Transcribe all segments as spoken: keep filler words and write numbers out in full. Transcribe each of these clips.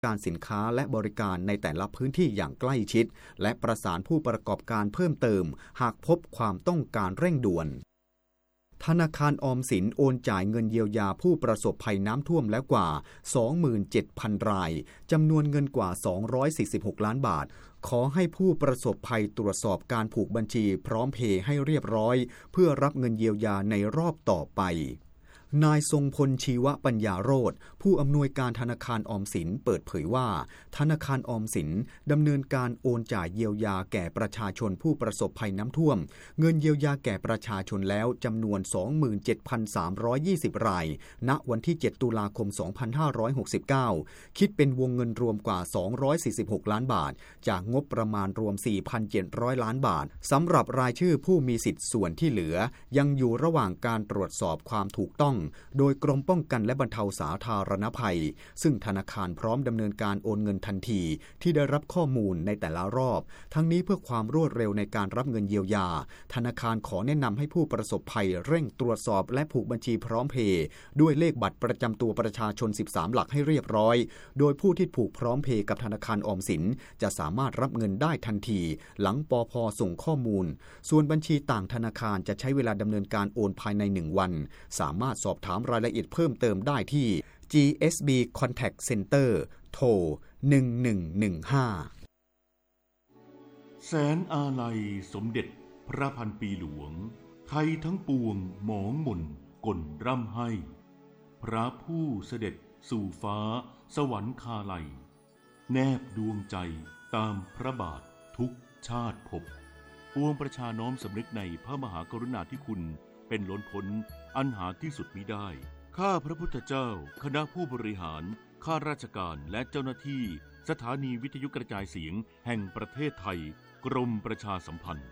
การสินค้าและบริการในแต่ละพื้นที่อย่างใกล้ชิดและประสานผู้ประกอบการเพิ่มเติมหากพบความต้องการเร่งด่วนธนาคารออมสินโอนจ่ายเงินเยียวยาผู้ประสบภัยน้ำท่วมแล้วกว่า สองหมื่นเจ็ดพัน รายจำนวนเงินกว่าสองร้อยสี่สิบหกล้านบาทขอให้ผู้ประสบภัยตรวจสอบการผูกบัญชีพร้อมเพย์ให้เรียบร้อยเพื่อรับเงินเยียวยาในรอบต่อไปนายทรงพลชีวปัญญาโรจน์ผู้อำนวยการธนาคารออมสินเปิดเผยว่าธนาคารออมสินดำเนินการโอนจ่ายเยียวยาแก่ประชาชนผู้ประสบภัยน้ำท่วมเงินเยียวยาแก่ประชาชนแล้วจำนวน สองหมื่นเจ็ดพันสามร้อยยี่สิบ รายณวันที่เจ็ดตุลาคมสองพันห้าร้อยหกสิบเก้าคิดเป็นวงเงินรวมกว่าสองร้อยสี่สิบหกล้านบาทจากงบประมาณรวม สี่พันเจ็ดร้อย ล้านบาทสำหรับรายชื่อผู้มีสิทธิ์ส่วนที่เหลือยังอยู่ระหว่างการตรวจสอบความถูกต้องโดยกรมป้องกันและบรรเทาสาธารณภัยซึ่งธนาคารพร้อมดำเนินการโอนเงินทันทีที่ได้รับข้อมูลในแต่ละรอบทั้งนี้เพื่อความรวดเร็วในการรับเงินเยียวยาธนาคารขอแนะนำให้ผู้ประสบภัยเร่งตรวจสอบและผูกบัญชีพร้อมเพย์ด้วยเลขบัตรประจำตัวประชาชนสิบสามหลักให้เรียบร้อยโดยผู้ที่ผูกพร้อมเพย์กับธนาคารออมสินจะสามารถรับเงินได้ทันทีหลังปภ.ส่งข้อมูลส่วนบัญชีต่างธนาคารจะใช้เวลาดำเนินการโอนภายในหนึ่งวันสามารถสอบถามรายละเอียดเพิ่มเติมได้ที่ จี เอส บี Contact Center โทรหนึ่งหนึ่งหนึ่งห้าแสนอาลัยสมเด็จพระพันปีหลวงไทยทั้งปวงหมองหม่นก่นร่ำให้พระผู้เสด็จสู่ฟ้าสวรรคาลัยแนบดวงใจตามพระบาททุกชาติภพปวงประชาน้อมสำนึกในพระมหากรุณาธิคุณเป็นล้นพ้นอันหาที่สุดมิได้ข้าพระพุทธเจ้าคณะผู้บริหารข้าราชการและเจ้าหน้าที่สถานีวิทยุกระจายเสียงแห่งประเทศไทยกรมประชาสัมพันธ์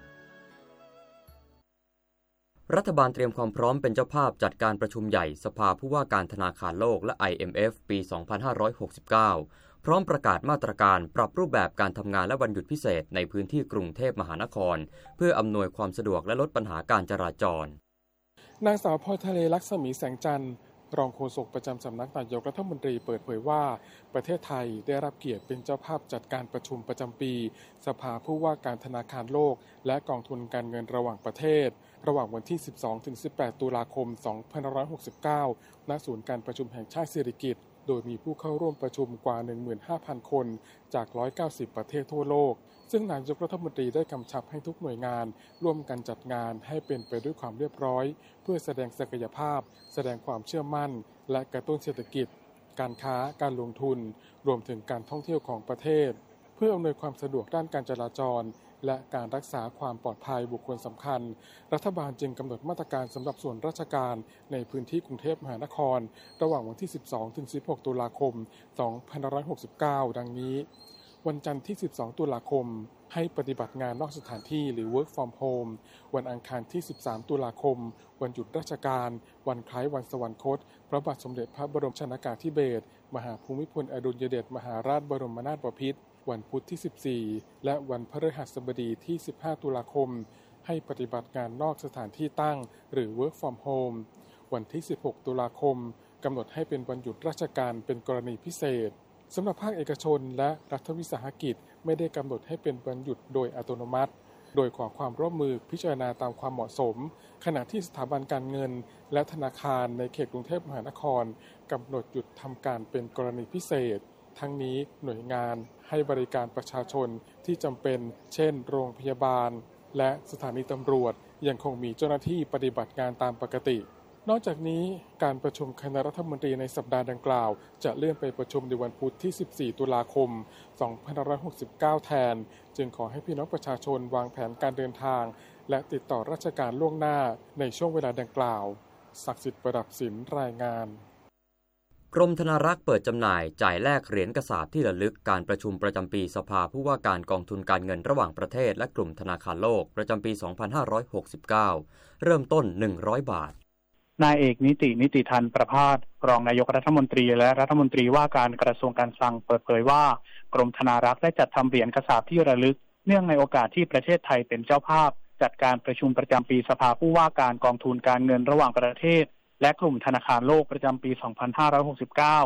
รัฐบาลเตรียมความพร้อมเป็นเจ้าภาพจัดการประชุมใหญ่สภาผู้ว่าการธนาคารโลกและ ไอ เอ็ม เอฟ ปี สองพันห้าร้อยหกสิบเก้า พร้อมประกาศมาตรการปรับรูปแบบการทำงานและวันหยุดพิเศษในพื้นที่กรุงเทพมหานครเพื่ออำนวยความสะดวกและลดปัญหาการจราจรนางสาวพลอยทะเลลักษมีแสงจันทร์รองโฆษกประจำสำนักนายกรัฐมนตรีเปิดเผยว่าประเทศไทยได้รับเกียรติเป็นเจ้าภาพจัดการประชุมประจำปีสภาผู้ว่าการธนาคารโลกและกองทุนการเงินระหว่างประเทศระหว่างวันที่ สิบสองถึงสิบแปด ตุลาคม สองพันห้าร้อยหกสิบเก้า ณ ศูนย์การประชุมแห่งชาติสิริกิติ์โดยมีผู้เข้าร่วมประชุมกว่า หนึ่งหมื่นห้าพัน คนจาก หนึ่งร้อยเก้าสิบ ประเทศทั่วโลกซึ่งนายกรัฐมนตรีได้กำชับให้ทุกหน่วยงานร่วมกันจัดงานให้เป็นไปด้วยความเรียบร้อยเพื่อแสดงศักยภาพแสดงความเชื่อมั่นและกระตุ้นเศรษฐกิจการค้าการลงทุนรวมถึงการท่องเที่ยวของประเทศเพื่ออำนวยความสะดวกด้านการจราจรและการรักษาความปลอดภัยบุคคลสำคัญรัฐบาลจึงกำหนดมาตรการสำหรับส่วนราชการในพื้นที่กรุงเทพมหานครระหว่างวันที่ สิบสองถึงสิบหก ตุลาคม สองพันห้าร้อยหกสิบเก้า ดังนี้วันจันทร์ที่ สิบสอง ตุลาคมให้ปฏิบัติงานนอกสถานที่หรือ work from home วันอังคารที่ สิบสาม ตุลาคมวันหยุดราชการวันคล้ายวันสวรรคตพระบาทสมเด็จพระบรมชนกาธิเบศรมหาภูมิพลอดุลยเดชมหาราชบรมนาถบพิตรวันพุธที่ สิบสี่ และวันพฤหัสบดีที่ สิบห้า ตุลาคมให้ปฏิบัติงานนอกสถานที่ตั้งหรือ work from home วันที่ สิบหก ตุลาคมกำหนดให้เป็นวันหยุดราชการเป็นกรณีพิเศษสำหรับภาคเอกชนและรัฐวิสาหกิจไม่ได้กำหนดให้เป็นวันหยุดโดยอัตโนมัติโดยขอความร่วมมือพิจารณาตามความเหมาะสมขณะที่สถาบันการเงินและธนาคารในเขตกรุงเทพมหานครกำหนดหยุดทำการเป็นกรณีพิเศษทั้งนี้หน่วยงานให้บริการประชาชนที่จำเป็นเช่นโรงพยาบาลและสถานีตำรวจยังคงมีเจ้าหน้าที่ปฏิบัติงานตามปกตินอกจากนี้การประชุมคณะรัฐมนตรีในสัปดาห์ดังกล่าวจะเลื่อนไปประชุมในวันพุธที่ สิบสี่ ตุลาคม สองพันห้าร้อยหกสิบเก้า แทนจึงขอให้พี่น้องประชาชนวางแผนการเดินทางและติดต่อราชการล่วงหน้าในช่วงเวลาดังกล่าวศักดิ์สิทธิ์ประดับศิลป์รายงานกรมธนารักษ์เปิดจำหน่ายจ่ายแลกเหรียญกษาปณ์ที่ระลึกการประชุมประจำปีสภาผู้ว่าการกองทุนการเงินระหว่างประเทศและกลุ่มธนาคารโลกประจำปี สองพันห้าร้อยหกสิบเก้า เริ่มต้น หนึ่งร้อย บาทนายเอกนิตินิติธันประภาสรองนายกรัฐมนตรีและรัฐมนตรีว่าการกระทรวงการคลังเปิดเผยว่ากรมธนารักษ์ได้จัดทำเหรียญกษาปณ์ที่ระลึกเนื่องในโอกาสที่ประเทศไทยเป็นเจ้าภาพจัดการประชุมประจำปีสภาผู้ว่าการกองทุนการเงินระหว่างประเทศและกลุ่มธนาคารโลกประจำปี สองพันห้าร้อยหกสิบเก้า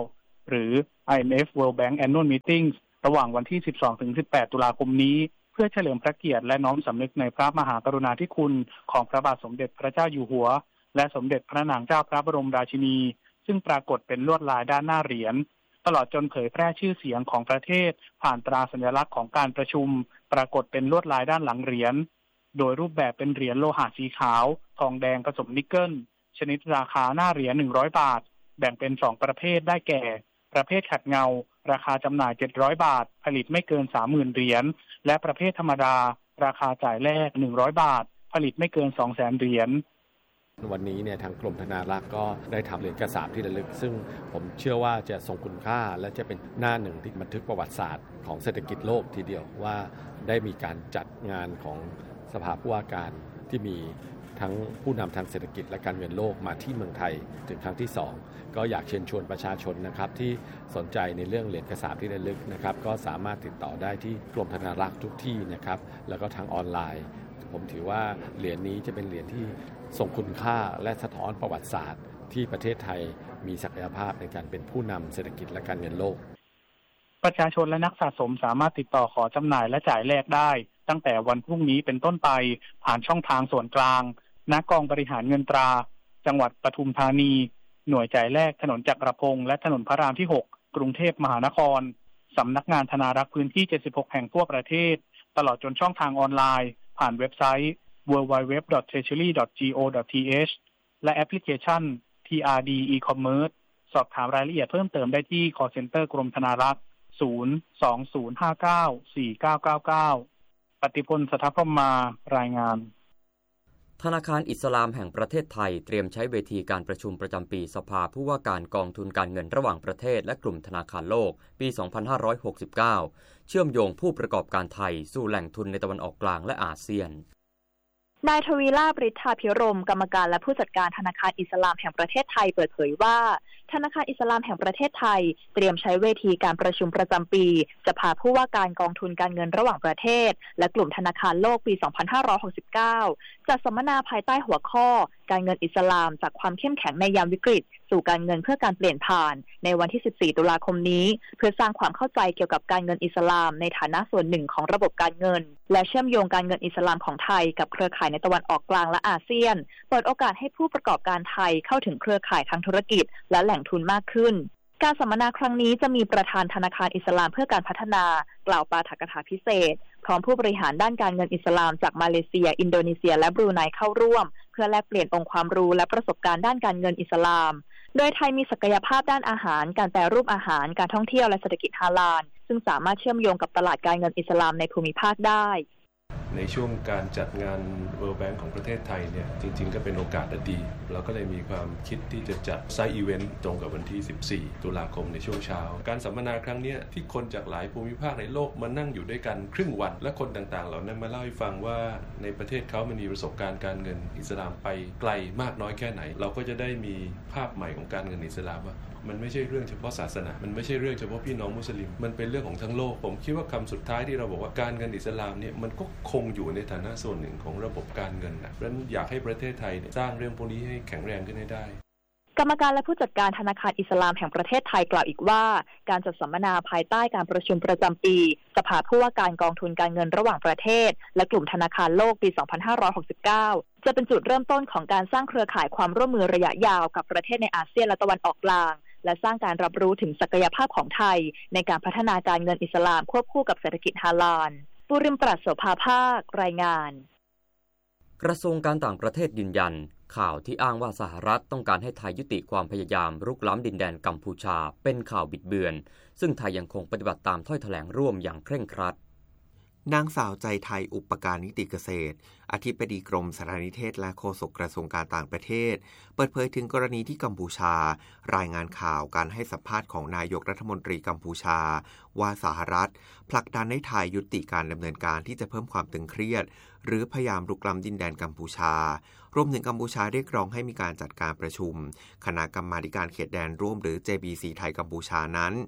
หรือ ไอ เอ็ม เอฟ World Bank Annual Meetings ระหว่างวันที่ สิบสองถึงสิบแปด ตุลาคมนี้เพื่อเฉลิมพระเกียรติและน้อมสำนึกในพระมหากรุณาธิคุณของพระบาทสมเด็จพระเจ้าอยู่หัวและสมเด็จพระนางเจ้าพระบรมราชินีซึ่งปรากฏเป็นลวดลายด้านหน้าเหรียญตลอดจนเผยแพร่ชื่อเสียงของประเทศผ่านตราสัญลักษณ์ของการประชุมปรากฏเป็นลวดลายด้านหลังเหรียญโดยรูปแบบเป็นเหรียญโลหะสีขาวทองแดงผสมนิกเกิลชนิดราคาหน้าเหรียญหนึ่งร้อยบาทแบ่งเป็นสองประเภทได้แก่ประเภทขัดเงาราคาจำหน่ายเจ็ดร้อยบาทผลิตไม่เกิน สามหมื่น เหรียญและประเภทธรรมดาราคาจ่ายแรกหนึ่งร้อยบาทผลิตไม่เกิน สองแสน เหรียญวันนี้เนี่ยทางกรมธนารักษ์ก็ได้ทำเหรียญกระสาบที่ระลึกซึ่งผมเชื่อว่าจะทรงคุณค่าและจะเป็นหน้าหนึ่งที่บันทึกประวัติศาสตร์ของเศรษฐกิจโลกทีเดียวว่าได้มีการจัดงานของสภาผู้ว่าการที่มีทั้งผู้นำทางเศรษฐกิจและการเงินโลกมาที่เมืองไทยถึงครั้งที่สองก็อยากเชิญชวนประชาชนนะครับที่สนใจในเรื่องเหรียญกระสาบที่ระลึกนะครับก็สามารถติดต่อได้ที่กรมธนารักษ์ทุกที่นะครับแล้วก็ทางออนไลน์ผมถือว่าเหรียญนี้จะเป็นเหรียญที่ทรงคุณค่าและสะท้อนประวัติศาสตร์ที่ประเทศไทยมีศักยภาพในการเป็นผู้นำเศรษฐกิจและการเงินโลกประชาชนและนักสะสมสามารถติดต่อขอจำหน่ายและจ่ายแลกได้ตั้งแต่วันพรุ่งนี้เป็นต้นไปผ่านช่องทางส่วนกลางณกองบริหารเงินตราจังหวัดปทุมธานีหน่วยจ่ายแลกถนนจักรพงศ์และถนนพระรามที่หกกรุงเทพมหานครสำนักงานธนารักษ์พื้นที่เจ็ดสิบหกแห่งทั่วประเทศตลอดจนช่องทางออนไลน์ผ่านเว็บไซต์ ดับเบิลยู ดับเบิลยู ดับเบิลยู ดอท เทรเจอรี่ ดอท จี โอ ดอท ที เอช และแอปพลิเคชัน ที อาร์ ดี e-commerce สอบถามรายละเอียดเพิ่มเติมได้ที่ call center กรมธนารักษ์ ศูนย์ สอง ศูนย์ ห้า เก้า สี่ เก้า เก้า เก้า ปฏิพล สถาพรหมารายงานธนาคารอิสลามแห่งประเทศไทยเตรียมใช้เวทีการประชุมประจำปีสภาผู้ว่าการกองทุนการเงินระหว่างประเทศและกลุ่มธนาคารโลกปี สองพันห้าร้อยหกสิบเก้า เชื่อมโยงผู้ประกอบการไทยสู่แหล่งทุนในตะวันออกกลางและอาเซียนนายทวีลาภ ฤทธาภิรมย์กรรมการและผู้จัดการธนาคารอิสลามแห่งประเทศไทยเปิดเผยว่าธนาคารอิสลามแห่งประเทศไทยเตรียมใช้เวทีการประชุมประจำปีสภาผู้ว่าการกองทุนการเงินระหว่างประเทศและกลุ่มธนาคารโลกปี สองพันห้าร้อยหกสิบเก้า จัดสัมมนาภายใต้หัวข้อการเงินอิสลามจากความเข้มแข็งในยามวิกฤตสู่การเงินเพื่อการเปลี่ยนผ่านในวันที่ สิบสี่ ตุลาคมนี้เพื่อสร้างความเข้าใจเกี่ยวกับการเงินอิสลามในฐานะส่วนหนึ่งของระบบการเงินและเชื่อมโยงการเงินอิสลามของไทยกับเครือข่ายในตะวันออกกลางและอาเซียนเปิดโอกาสให้ผู้ประกอบการไทยเข้าถึงเครือข่ายทางธุรกิจและแหล่งทุนมากขึ้นการสัมมนาครั้งนี้จะมีประธานธนาคารอิสลามเพื่อการพัฒนากล่าวปาฐกถาพิเศษพร้อมผู้บริหารด้านการเงินอิสลามจากมาเลเซียอินโดนีเซียและบรูไนเข้าร่วมเพื่อแลกเปลี่ยนองค์ความรู้และประสบการณ์ด้านการเงินอิสลามโดยไทยมีศักยภาพด้านอาหารการแปรรูปอาหารการท่องเที่ยวและเศรษฐกิจฮาลาลซึ่งสามารถเชื่อมโยงกับตลาดการเงินอิสลามในภูมิภาคได้ในช่วงการจัดงาน World Bank ของประเทศไทยเนี่ยจริงๆก็เป็นโอกาสดีเราก็เลยมีความคิดที่จะจัดไซต์อีเวนต์ตรงกับวันที่สิบสี่ตุลาคมในช่วงเช้าการสัมมนาครั้งนี้ที่คนจากหลายภูมิภาคในโลกมานั่งอยู่ด้วยกันครึ่งวันและคนต่างๆเหล่านั้นมาเล่าให้ฟังว่าในประเทศเขามันมีประสบการณ์การเงินอิสลามไปไกลมากน้อยแค่ไหนเราก็จะได้มีภาพใหม่ของการเงินอิสลามว่ามันไม่ใช่เรื่องเฉพาะศาสนามันไม่ใช่เรื่องเฉพาะพี่น้องมุสลิมมันเป็นเรื่องของทั้งโลกผมคิดว่าคำสุดท้ายที่เราบอกว่าการเงินอิสลามเนี่ยมันก็คงอยู่ในฐานะส่วนหนึ่งของระบบการเงินนะเพราะฉะนั้นอยากให้ประเทศไทยสร้างเรื่องพวกนี้ให้แข็งแรงขึ้นให้ได้กรรมการและผู้จัดการธนาคารอิสลามแห่งประเทศไทยกล่าวอีกว่าการจัดสัมมนาภายใต้การประชุมประจำปีสภาผู้ว่าการกองทุนการเงินระหว่างประเทศและกลุ่มธนาคารโลกปี สองพันห้าร้อยหกสิบเก้า จะเป็นจุดเริ่มต้นของการสร้างเครือข่ายความร่วมมือระยะยาวกับประเทศในอาเซียนและตะวันออกกลางและสร้างการรับรู้ถึงศักยภาพของไทยในการพัฒนาการเงินอิสลามควบคู่กับเศรษฐกิจฮาลาลปุริมปรัชโสภาภาครายงานกระทรวงการต่างประเทศยืนยันข่าวที่อ้างว่าสหรัฐต้องการให้ไทยยุติความพยายามรุกล้ำดินแดนกัมพูชาเป็นข่าวบิดเบือนซึ่งไทยยังคงปฏิบัติตามถ้อยแถลงร่วมอย่างเคร่งครัดนางสาวใจไทยอุปการนิติเกษตรอธิบดีกรมสารนิเทศและโฆษกกระทรวงการต่างประเทศเปิดเผยถึงกรณีที่กัมพูชารายงานข่าวการให้สัมภาษณ์ของนายกรัฐมนตรีกัมพูชาว่าสหรัฐผลักดันให้ไทยยุติการดำเนินการที่จะเพิ่มความตึงเครียดหรือพยายามรุกล้ำดินแดนกัมพูชารวมถึงกัมพูชาเรียกร้องให้มีการจัดการประชุมคณะกรรมาธิการเขตแดนร่วมหรือ เจ บี ซี ไทยกัมพูชานั้น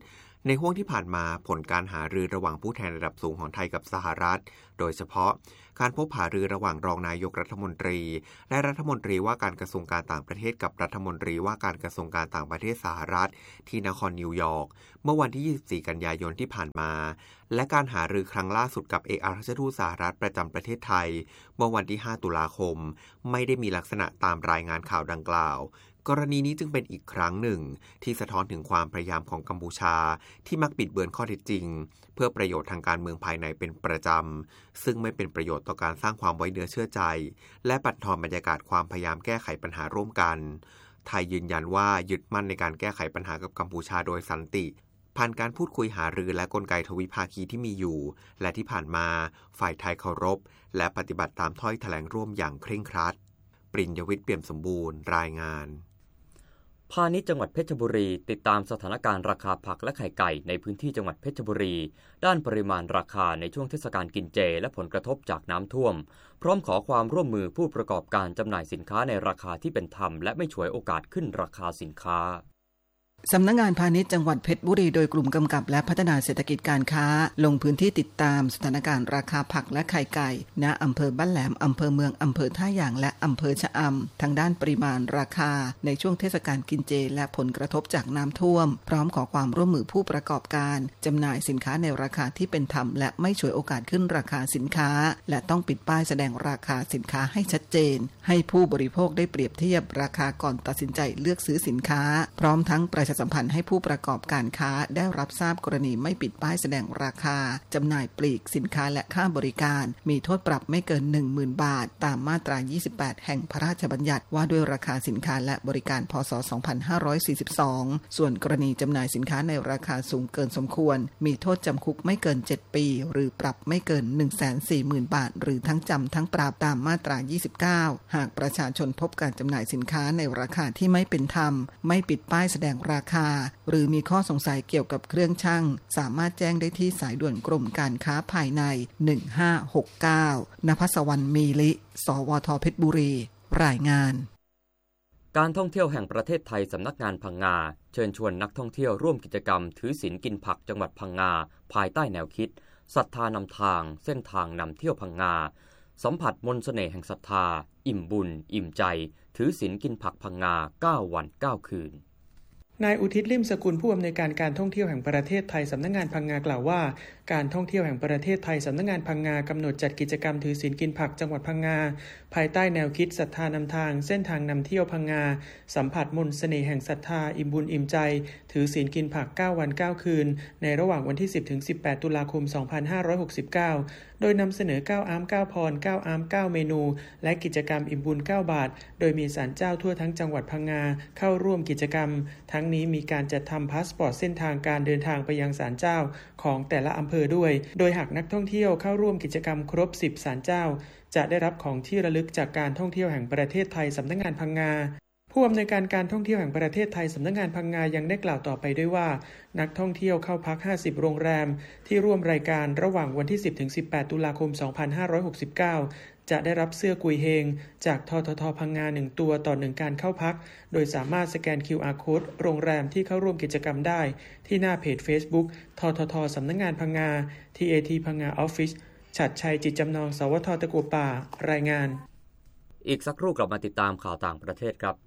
ในห้วงที่ผ่านมาผลการหารือระหว่างผู้แทนระดับสูงของไทยกับสหรัฐโดยเฉพาะการพบหารือระหว่างรองนายกรัฐมนตรีและรัฐมนตรีว่าการกระทรวงการต่างประเทศกับรัฐมนตรีว่าการกระทรวงการต่างประเทศสหรัฐที่นครนิวยอร์กเมื่อวันที่ยี่สิบสี่กันยายนที่ผ่านมาและการหารือครั้งล่าสุดกับเอกอัครราชทูตสหรัฐประจำประเทศไทยเมื่อวันที่ห้าตุลาคมไม่ได้มีลักษณะตามรายงานข่าวดังกล่าวกรณีนี้จึงเป็นอีกครั้งหนึ่งที่สะท้อนถึงความพยายามของกัมพูชาที่มักบิดเบือนข้อเท็จจริงเพื่อประโยชน์ทางการเมืองภายในเป็นประจำซึ่งไม่เป็นประโยชน์ต่อการสร้างความไว้เนื้อเชื่อใจและบั่นทอนบรรยากาศความพยายามแก้ไขปัญหาร่วมกันไทยยืนยันว่ายึดมั่นในการแก้ไขปัญหากับกัมพูชาโดยสันติผ่านการพูดคุยหารือและกลไกทวิภาคีที่มีอยู่และที่ผ่านมาฝ่ายไทยเคารพและปฏิบัติตามถ้อยแถลงร่วมอย่างเคร่งครัดปริญญวิทย์เปี่ยมสมบูรณ์รายงานพาณิชย์จังหวัดเพชรบุรีติดตามสถานการณ์ราคาผักและไข่ไก่ในพื้นที่จังหวัดเพชรบุรีด้านปริมาณราคาในช่วงเทศกาลกินเจและผลกระทบจากน้ำท่วมพร้อมขอความร่วมมือผู้ประกอบการจำหน่ายสินค้าในราคาที่เป็นธรรมและไม่ฉวยโอกาสขึ้นราคาสินค้าสำนักงานพาณิชย์จังหวัดเพชรบุรีโดยกลุ่มกำกับและพัฒนาเศรษฐกิจการค้าลงพื้นที่ติดตามสถานการณ์ราคาผักและไข่ไก่ณอำเภอบ้านแหลมอำเภอเมืองอำเภอท่าอย่างและอำเภอชะอำทางด้านปริมาณราคาในช่วงเทศกาลกินเจและผลกระทบจากน้ำท่วมพร้อมขอความร่วมมือผู้ประกอบการจำหน่ายสินค้าในราคาที่เป็นธรรมและไม่ฉวยโอกาสขึ้นราคาสินค้าและต้องปิดป้ายแสดงราคาสินค้าให้ชัดเจนให้ผู้บริโภคได้เปรียบเทียบราคาก่อนตัดสินใจเลือกซื้อสินค้าพร้อมทั้งประชาสัมพันธ์ให้ผู้ประกอบการค้าได้รับทราบกรณีไม่ปิดป้ายแสดงราคาจำหน่ายปลีกสินค้าและค่าบริการมีโทษปรับไม่เกิน หนึ่งหมื่น บาทตามมาตรายี่สิบแปดแห่งพระราชบัญญัติว่าด้วยราคาสินค้าและบริการพ.ศ. สองพันห้าร้อยสี่สิบสองส่วนกรณีจำหน่ายสินค้าในราคาสูงเกินสมควรมีโทษจำคุกไม่เกินเจ็ดปีหรือปรับไม่เกิน หนึ่งแสนสี่หมื่น บาทหรือทั้งจำทั้งปรับตามมาตรายี่สิบเก้าหากประชาชนพบการจำหน่ายสินค้าในราคาที่ไม่เป็นธรรมไม่ปิดป้ายแสดงราคาหรือมีข้อสงสัยเกี่ยวกับเครื่องชั่งสามารถแจ้งได้ที่สายด่วนกรมการค้าภายในหนึ่งห้าหกเก้านภัสวรรณมีลิสวทเพชรบุรีรายงานการท่องเที่ยวแห่งประเทศไทยสำนักงานพังงาเชิญชวนนักท่องเที่ยวร่วมกิจกรรมถือศีลกินผักจังหวัดพังงาภายใต้แนวคิดศรัทธานำทางเส้นทางนำเที่ยวพังงาสัมผัสมนต์เสน่ห์แห่งศรัทธาอิ่มบุญอิ่มใจถือศีลกินผักพังงาเก้าวันเก้าคืนนายอุทิศลิ่มสกุลผู้อำนวยการการท่องเที่ยวแห่งประเทศไทยสำนักงานพังงากล่าวว่าการท่องเที่ยวแห่งประเทศไทยสำนักงานพังงากำหนดจัดกิจกรรมถือศีลกินผักจังหวัดพังงาภายใต้แนวคิดศรัทธานำทางเส้นทางนำเที่ยวพังงาสัมผัสมนต์เสน่ห์แห่งศรัทธาอิ่มบุญอิ่มใจถือศีลกินผักเก้าวันเก้าคืนในระหว่างวันที่สิบถึงสิบแปดตุลาคมสองพันห้าร้อยหกสิบเก้าโดยนำเสนอเก้าอามเก้าพรเก้าอามเก้าเมนูและกิจกรรมอิ่มบุญเก้าบาทโดยมีศาลเจ้าทั่วทั้งจังหวัดพังงาเข้าร่วมกิจกรรมทั้งนี้มีการจัดทำพาสปอร์ตเส้นทางการเดินทางไปยังศาลเจ้าของแต่ละอำเภอด้วยโดยหากนักท่องเที่ยวเข้าร่วมกิจกรรมครบสิบศาลเจ้าจะได้รับของที่ระลึกจากการท่องเที่ยวแห่งประเทศไทยสำนักงานพังงาผู้อำนวยการการท่องเที่ยวแห่งประเทศไทยสำนักงานพังงายังได้กล่าวต่อไปด้วยว่านักท่องเที่ยวเข้าพักห้าสิบโรงแรมที่ร่วมรายการระหว่างวันที่สิบถึงสิบแปดตุลาคมสองพันห้าร้อยหกสิบเก้าจะได้รับเสื้อกุยเฮงจากทททพังงาหนึ่งตัวต่อหนึ่งการเข้าพักโดยสามารถสแกน คิว อาร์ Code โรงแรมที่เข้าร่วมกิจกรรมได้ที่หน้าเพจ Facebook ทททสำนักงานพังงา ที เอ ที พังงาออฟฟิศฉัตรชัยจิตจำนองสวทตะกัวป่ารายงานอีกสักครู่กลับมาติดตามข่าวต่างประเทศครับ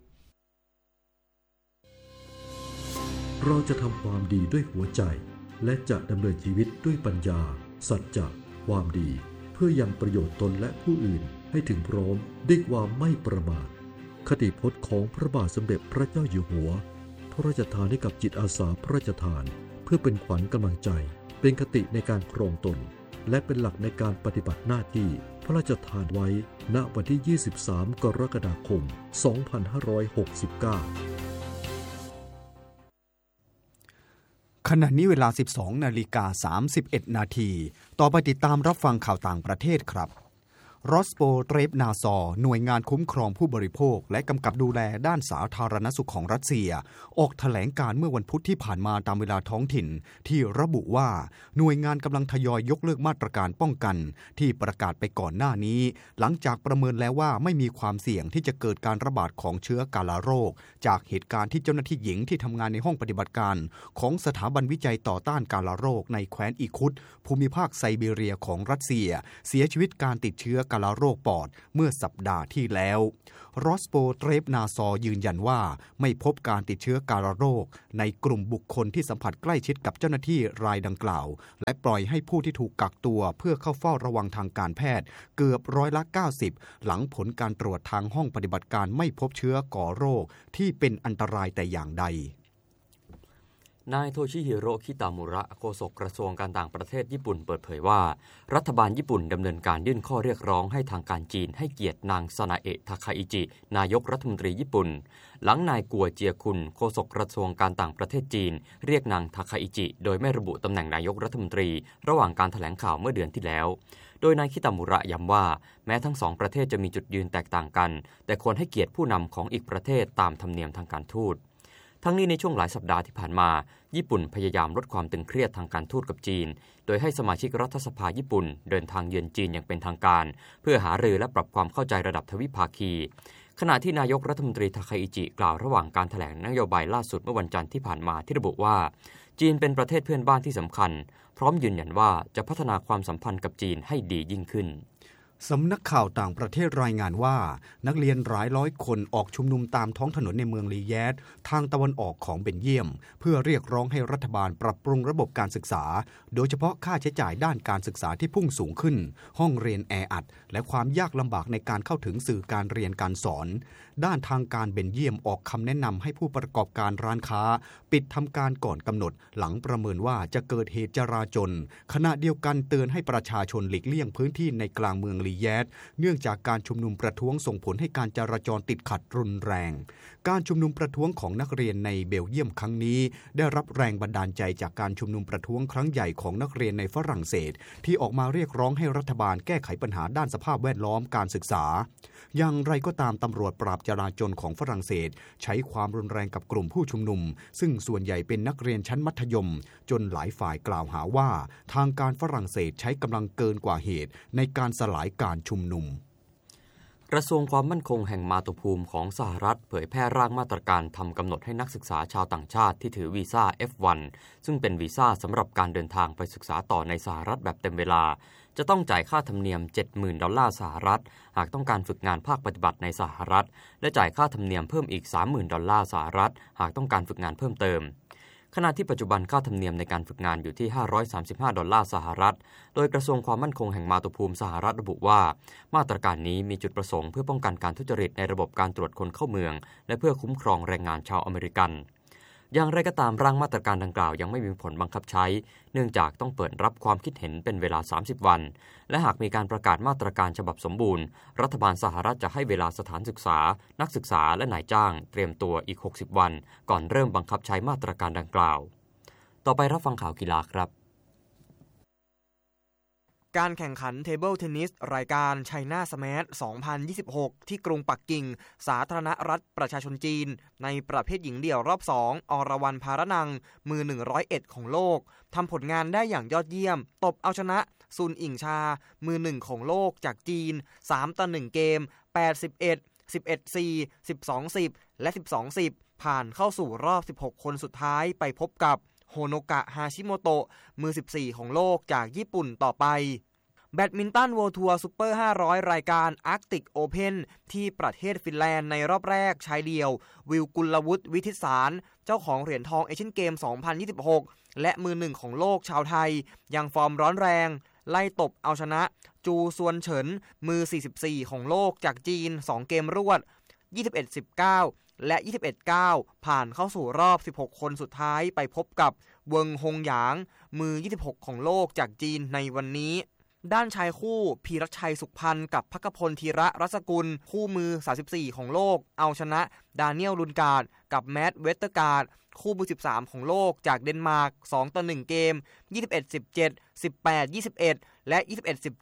เราจะทำความดีด้วยหัวใจและจะดำเนินชีวิตด้วยปัญญาสัจจะความดีเพื่อยังประโยชน์ตนและผู้อื่นให้ถึงพร้อมด้วยความไม่ประมาทคติพจน์ของพระบาทสมเด็จพระเจ้าอยู่หัวพระราชทานให้กับจิตอาสาพระราชทานเพื่อเป็นขวัญกำลังใจเป็นคติในการครองตนและเป็นหลักในการปฏิบัติหน้าที่พระราชทานไว้ณวันที่ยี่สิบสามกรกฎาคมสองพันห้าร้อยหกสิบเก้าขณะนี้เวลา สิบสองนาฬิกาสามสิบเอ็ดนาทีต่อไปติดตามรับฟังข่าวต่างประเทศครับรอสโปเตรฟนาซอหน่วยงานคุ้มครองผู้บริโภคและกำกับดูแลด้านสาธารณสุขของรัสเซียออกแถลงการเมื่อวันพุธที่ผ่านมาตามเวลาท้องถิ่นที่ระบุว่าหน่วยงานกำลังทยอยยกเลิกมาตรการป้องกันที่ประกาศไปก่อนหน้านี้หลังจากประเมินแล้วว่าไม่มีความเสี่ยงที่จะเกิดการระบาดของเชื้อกาฬโรคจากเหตุการณ์ที่เจ้าหน้าที่หญิงที่ทำงานในห้องปฏิบัติการของสถาบันวิจัยต่อต้านกาฬโรคในแคว้นอีคุตภูมิภาคไซบีเรียของรัสเซียเสียชีวิตการติดเชื้อกาฬโรคปอดเมื่อสัปดาห์ที่แล้วรอสโปเตรฟนาซอยืนยันว่าไม่พบการติดเชื้อกาฬโรคในกลุ่มบุคคลที่สัมผัสใกล้ชิดกับเจ้าหน้าที่รายดังกล่าวและปล่อยให้ผู้ที่ถูกกักตัวเพื่อเข้าเฝ้าระวังทางการแพทย์เกือบร้อยละเก้าสิบหลังผลการตรวจทางห้องปฏิบัติการไม่พบเชื้อก่อโรคที่เป็นอันตรายแต่อย่างใดนายโทชิฮิโร่ คิตามุระ โฆษกกระทรวงการต่างประเทศญี่ปุ่นเปิดเผยว่ารัฐบาลญี่ปุ่นดำเนินการยื่นข้อเรียกร้องให้ทางการจีนให้เกียรตินางซานาเอะ ทาคาอิจินายกรัฐมนตรีญี่ปุ่นหลังนายกัวเจียคุนโฆษกกระทรวงการต่างประเทศจีนเรียกนางทาคาอิจิโดยไม่ระบุตำแหน่งนายกรัฐมนตรีระหว่างการแถลงข่าวเมื่อเดือนที่แล้วโดยนายคิตามุระย้ำว่าแม้ทั้งสองประเทศจะมีจุดยืนแตกต่างกันแต่ควรให้เกียรติผู้นำของอีกประเทศตามธรรมเนียมทางการทูตทั้งนี้ในช่วงหลายสัปดาห์ที่ผ่านมาญี่ปุ่นพยายามลดความตึงเครียดทางการทูตกับจีนโดยให้สมาชิกรัฐสภาญี่ปุ่นเดินทางเยือนจีนอย่างเป็นทางการเพื่อหารือและปรับความเข้าใจระดับทวิภาคีขณะที่นายกรัฐมนตรีทาคาอิจิกล่าวระหว่างการแถลงนโยบายล่าสุดเมื่อวันจันทร์ที่ผ่านมาที่ระบุว่าจีนเป็นประเทศเพื่อนบ้านที่สำคัญพร้อมยืนยันว่าจะพัฒนาความสัมพันธ์กับจีนให้ดียิ่งขึ้นสำนักข่าวต่างประเทศรายงานว่านักเรียนหลายร้อยคนออกชุมนุมตามท้องถนนในเมืองลีแยดทางตะวันออกของเบลเยียมเพื่อเรียกร้องให้รัฐบาลปรับปรุงระบบการศึกษาโดยเฉพาะค่าใช้จ่ายด้านการศึกษาที่พุ่งสูงขึ้นห้องเรียนแออัดและความยากลำบากในการเข้าถึงสื่อการเรียนการสอนด้านทางการเบลเยียมออกคำแนะนำให้ผู้ประกอบการร้านค้าปิดทำการก่อนกำหนดหลังประเมินว่าจะเกิดเหตุจราจลขณะเดียวกันเตือนให้ประชาชนหลีกเลี่ยงพื้นที่ในกลางเมืองลีแยดเนื่องจากการชุมนุมประท้วงส่งผลให้การจราจรติดขัดรุนแรงการชุมนุมประท้วงของนักเรียนในเบลเยียมครั้งนี้ได้รับแรงบันดาลใจจากการชุมนุมประท้วงครั้งใหญ่ของนักเรียนในฝรั่งเศสที่ออกมาเรียกร้องให้รัฐบาลแก้ไขปัญหาด้านสภาพแวดล้อมการศึกษาอย่างไรก็ตามตำรวจปราบจราจรของฝรั่งเศสใช้ความรุนแรงกับกลุ่มผู้ชุมนุมซึ่งส่วนใหญ่เป็นนักเรียนชั้นมัธยมจนหลายฝ่ายกล่าวหาว่าทางการฝรั่งเศสใช้กำลังเกินกว่าเหตุในการสลายการชุมนุมกระทรวงความมั่นคงแห่งมาตุภูมิของสหรัฐเผยแพร่ร่างมาตรการทำกำหนดให้นักศึกษาชาวต่างชาติที่ถือวีซ่า เอฟ วัน ซึ่งเป็นวีซ่าสำหรับการเดินทางไปศึกษาต่อในสหรัฐแบบเต็มเวลาจะต้องจ่ายค่าธรรมเนียม เจ็ดหมื่น ดอลลาร์สหรัฐหากต้องการฝึกงานภาคปฏิบัติในสหรัฐและจ่ายค่าธรรมเนียมเพิ่มอีก สามหมื่น ดอลลาร์สหรัฐหากต้องการฝึกงานเพิ่มเติมขณะที่ปัจจุบันค่าธรรมเนียมในการฝึกงานอยู่ที่ห้าร้อยสามสิบห้าดอลลาร์สหรัฐโดยกระทรวงความมั่นคงแห่งมาตุภูมิสหรัฐระบุว่ามาตรการนี้มีจุดประสงค์เพื่อป้องกันการทุจริตในระบบการตรวจคนเข้าเมืองและเพื่อคุ้มครองแรงงานชาวอเมริกันอย่างไรก็ตามร่างมาตรการดังกล่าวยังไม่มีผลบังคับใช้เนื่องจากต้องเปิดรับความคิดเห็นเป็นเวลาสามสิบวันและหากมีการประกาศมาตรการฉบับสมบูรณ์รัฐบาลสหรัฐจะให้เวลาสถานศึกษานักศึกษาและนายจ้างเตรียมตัวอีกหกสิบวันก่อนเริ่มบังคับใช้มาตรการดังกล่าวต่อไปรับฟังข่าวกีฬาครับการแข่งขันเทเบิลเทนนิสรายการไชน่าสแมชสองพันยี่สิบหกที่กรุงปักกิ่งสาธารณรัฐประชาชนจีนในประเภทหญิงเดี่ยวรอบสองอรวรรณภารนังมือหนึ่งร้อยเอ็ดของโลกทำผลงานได้อย่างยอดเยี่ยมตบเอาชนะซุนอิงชามือหนึ่งของโลกจากจีนสามต่อหนึ่งเกมแปด สิบเอ็ด สิบเอ็ด สี่ สิบสอง สิบและสิบสอง สิบผ่านเข้าสู่รอบสิบหกคนสุดท้ายไปพบกับโฮโนกะฮาชิโมโตะมือสิบสี่ของโลกจากญี่ปุ่นต่อไปแบดมินตันเวิลด์ทัวร์ซุปเปอร์ห้าร้อยรายการอาร์กติกโอเพ่นที่ประเทศฟินแลนด์ในรอบแรกชายเดี่ยววิลกุลวุฒิวิทิตสารเจ้าของเหรียญทองเอเชียนเกมสองพันยี่สิบหกและมือหนึ่งของโลกชาวไทยยังฟอร์มร้อนแรงไล่ตบเอาชนะจูซวนเฉินมือสี่สิบสี่ของโลกจากจีนสองเกมรวด ยี่สิบเอ็ด สิบเก้า และ ยี่สิบเอ็ด เก้า ผ่านเข้าสู่รอบสิบหกคนสุดท้ายไปพบกับเวิงฮงหยางมือยี่สิบหกของโลกจากจีนในวันนี้ด้านชายคู่พีรชัยสุขพันธ์กับภักพลธีระรัศกุลคู่มือสามสิบสี่ของโลกเอาชนะดาเนียลลุนการ์ดกับแมตต์เวสเตอร์การ์ดคู่มือสิบสามของโลกจากเดนมาร์กสองต่อหนึ่งเกม ยี่สิบเอ็ด สิบเจ็ด สิบแปด ยี่สิบเอ็ด และ ยี่สิบเอ็ด สิบเจ็ด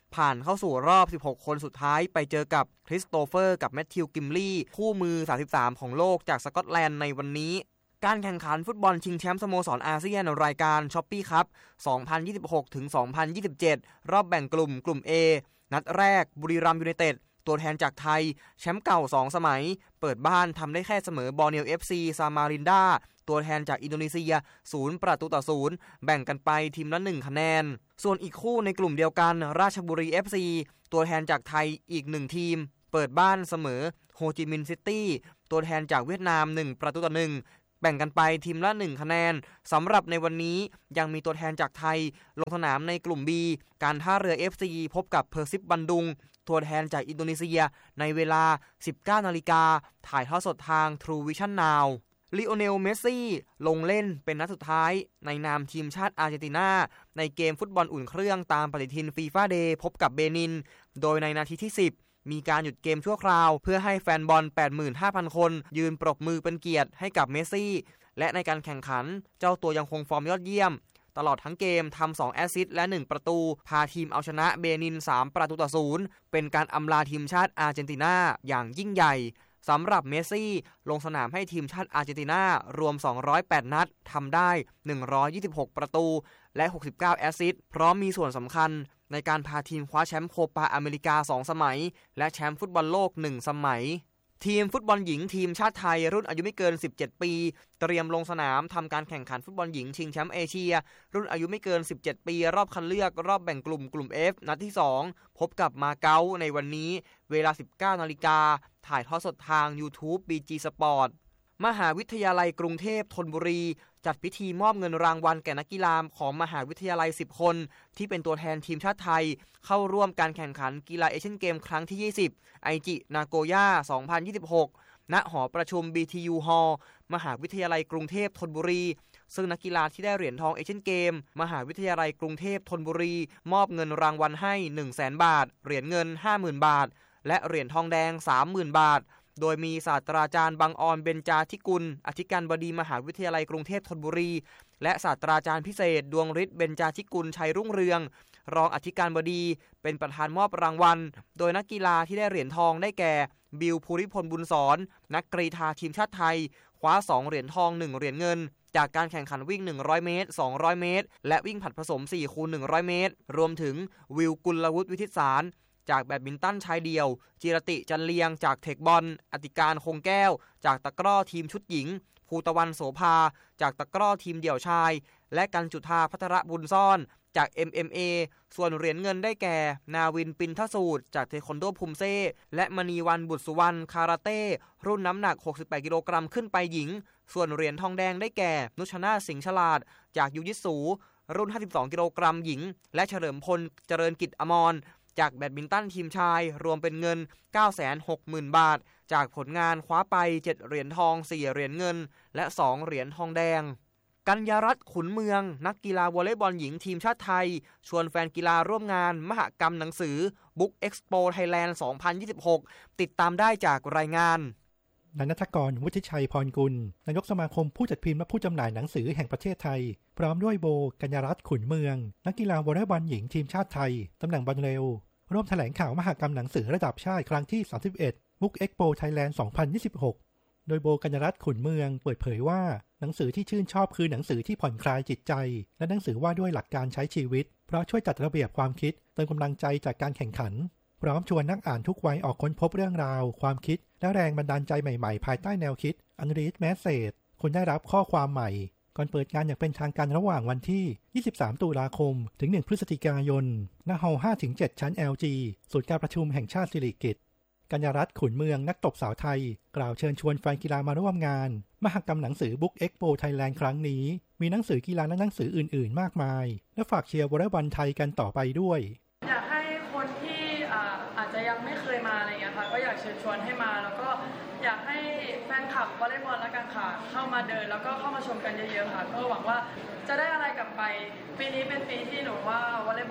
ผ่านเข้าสู่รอบสิบหกคนสุดท้ายไปเจอกับคริสโตเฟอร์กับแมทธิวกิมลี่คู่มือสามสิบสามของโลกจากสกอตแลนด์ในวันนี้การแข่งขันฟุตบอลชิงแชมป์สโมสรอาเซียนรายการช้อปปี้คัพ สองพันยี่สิบหกถึงสองพันยี่สิบเจ็ด รอบแบ่งกลุ่มกลุ่ม A นัดแรกบุรีรัมย์ยูไนเต็ดตัวแทนจากไทยแชมป์เก่าสองสมัยเปิดบ้านทำได้แค่เสมอบอร์เนียว เอฟ ซี ซามารินดาตัวแทนจากอินโดนีเซียศูนย์ประตูต่อศูนย์แบ่งกันไปทีมละหนึ่งคะแนนส่วนอีกคู่ในกลุ่มเดียวกันราชบุรี เอฟ ซี ตัวแทนจากไทยอีกหนึ่งทีมเปิดบ้านเสมอโฮจิมินห์ซิตี้ตัวแทนจากเวียดนามหนึ่งประตูต่อหนึ่งแบ่งกันไปทีมละหนึ่งคะแนนสำหรับในวันนี้ยังมีตัวแทนจากไทยลงสนามในกลุ่ม B การท่าเรือ เอฟ ซี พบกับเพอร์ซิปบันดุงตัวแทนจากอินโดนีเซียในเวลา สิบเก้านาฬิกาถ่ายทอดสดทาง True Vision Now ลิโอเนล เมสซี่ลงเล่นเป็นนัดสุดท้ายในนามทีมชาติอาร์เจนตินาในเกมฟุตบอลอุ่นเครื่องตามปฏิทินฟีฟ่าเดย์พบกับเบนินโดยในนาทีที่สิบมีการหยุดเกมชั่วคราวเพื่อให้แฟนบอล แปดหมื่นห้าพัน คนยืนปรบมือเป็นเกียรติให้กับเมสซี่และในการแข่งขันเจ้าตัวยังคงฟอร์มยอดเยี่ยมตลอดทั้งเกมทำสองแอสซิสต์และหนึ่งประตูพาทีมเอาชนะเบนินสามประตูต่อศูนย์เป็นการอำลาทีมชาติอาร์เจนตินาอย่างยิ่งใหญ่สำหรับเมสซี่ลงสนามให้ทีมชาติอาร์เจนตินารวมสองร้อยแปดนัดทำได้หนึ่งร้อยยี่สิบหกประตูและหกสิบเก้าแอสซิสต์พร้อมมีส่วนสำคัญในการพาทีมคว้าแชมป์โคปาอเมริกาสองสมัยและแชมป์ฟุตบอลโลกหนึ่งสมัยทีมฟุตบอลหญิงทีมชาติไทยรุ่นอายุไม่เกินสิบเจ็ดปีเตรียมลงสนามทำการแข่งขันฟุตบอลหญิงชิงแชมป์เอเชียรุ่นอายุไม่เกินสิบเจ็ดปีรอบคัดเลือกรอบแบ่งกลุ่มกลุ่ม F นัดที่สองพบกับมาเก๊าในวันนี้เวลา สิบเก้านาฬิกาถ่ายทอดสดทาง YouTube บี จี Sport มหาวิทยาลัยกรุงเทพธนบุรีจัดพิธีมอบเงินรางวัลแก่นักกีฬาของมหาวิทยาลัยสิบคนที่เป็นตัวแทนทีมชาติไทยเข้าร่วมการแข่งขันกีฬาเอเชียนเกมครั้งที่ยี่สิบไอจินาโกย่าสองพันยี่สิบหกณหอประชุม บี ที ยู Hall มหาวิทยาลัยกรุงเทพธนบุรีซึ่งนักกีฬาที่ได้เหรียญทองเอเชียนเกมมหาวิทยาลัยกรุงเทพธนบุรีมอบเงินรางวัลให้ หนึ่งแสน บาทเหรียญเงิน ห้าหมื่น บาทและเหรียญทองแดง สามหมื่น บาทโดยมีศาสตราจารย์บังออนเบญจาธิกุลอธิการบดีมหาวิทยาลัยกรุงเทพธนบุรีและศาสตราจารย์พิเศษดวงฤทธิ์เบญจาธิกุลชัยรุ่งเรืองรองอธิการบดีเป็นประธานมอบรางวัลโดยนักกีฬาที่ได้เหรียญทองได้แก่บิวภูริพลบุญสอนนักกรีฑาทีมชาติไทยคว้าสองเหรียญทองหนึ่งเหรียญเงินจากการแข่งขันวิ่งหนึ่งร้อยเมตรสองร้อยเมตรและวิ่งผลัดผสม สี่คูณหนึ่งร้อย เมตรรวมถึงวิวกุลวุฒิวิทิตสารจากแบดมินตันชายเดี่ยวจิรติจันเลียงจากเทคบอลอติการคงแก้วจากตะกร้อทีมชุดหญิงภูตะวันโสภาจากตะกร้อทีมเดี่ยวชายและกันจุธาภัทรบุญซ่อนจาก เอ็ม เอ็ม เอ ส่วนเหรียญเงินได้แก่นาวินปินทสูตรจากเทควันโดภูมิเซ่และมณีวันบุตรสุวรรณคาราเต้รุ่นน้ำหนักหกสิบแปดกิโลกรัมขึ้นไปหญิงส่วนเหรียญทองแดงได้แก่นุชนาถสิงห์ฉลาดจากยูยิสูรุ่นห้าสิบสองกิโลกรัมหญิงและเฉลิมพลเจริญกิจอมรจากแบดมินตันทีมชายรวมเป็นเงิน เก้าแสนหกหมื่น บาทจากผลงานคว้าไปเจ็ดเหรียญทองสี่เหรียญเงินและสองเหรียญทองแดงกัญญารัตน์ขุนเมืองนักกีฬาวอลเลย์บอลหญิงทีมชาติไทยชวนแฟนกีฬาร่วมงานมหกรรมหนังสือ Book Expo Thailand สองพันยี่สิบหกติดตามได้จากรายงานนายณัฐกร วุฒิชัยพรกุลนายกสมาคมผู้จัดพิมพ์และผู้จำหน่ายหนังสือแห่งประเทศไทยพร้อมด้วยโบกัญญารัตน์ขุนเมืองนักกีฬาวอลเลย์บอลหญิงทีมชาติไทยตำแหน่งบอลเร็วร่วมแถลงข่าวมหกรรมหนังสือระดับชาติครั้งที่สามสิบเอ็ด Book Expo Thailand สองพันยี่สิบหกโดยโบกัญญารัตน์ขุนเมืองเปิดเผยว่าหนังสือที่ชื่นชอบคือหนังสือที่ผ่อนคลายจิตใจและหนังสือว่าด้วยหลักการใช้ชีวิตเพราะช่วยจัดระเบียบความคิดเติมกำลังใจจากการแข่งขันพร้อมชวนนักอ่านทุกวัยออกค้นพบเรื่องราวความคิดและแรงบันดาลใจใหม่ๆภายใต้แนวคิด Unread Message คุณได้รับข้อความใหม่ก่อนเปิดงานอย่างเป็นทางการระหว่างวันที่ยี่สิบสามตุลาคมถึงหนึ่งพฤศจิกายนณ ฮอลล์ ห้าถึงเจ็ด ชั้น แอล จี ศูนย์การประชุมแห่งชาติสิริกิติ์กัญญารัตน์ขุนเมืองนักตบสาวไทยกล่าวเชิญชวนแฟนกีฬามาร่วมงานมหกรรมหนังสือ Book Expo Thailand ครั้งนี้มีหนังสือกีฬาและหนังสืออื่นๆมากมายและฝากเชียร์วอลเลย์บอลไทยกันต่อไปด้วยอยากให้คนที่อ่าอาจจะยังไม่เคยมาอะไรอย่างเงี้ยค่ะก็อยากเชิญชวนให้มาแล้วก็อยากให้แฟนคลับวอลเลย์บอลแล้วกันค่ะเข้ามาเดินแล้วก็เข้ามาชมกันเยอะๆค่ะก็หวังว่าจะได้อะไรกลับไปปีนี้เป็นปีที่หนูว่าวอลเลย์บอล